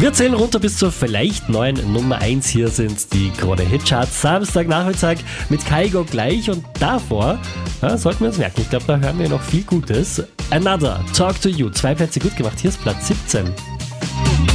Wir zählen runter bis zur vielleicht neuen Nummer 1. Hier sind die Krone Hitcharts. Samstagnachmittag mit Kygo gleich und davor sollten wir uns merken. Ich glaube, da hören wir noch viel Gutes. Another, Talk to You. 2 Plätze gut gemacht. Hier ist Platz 17.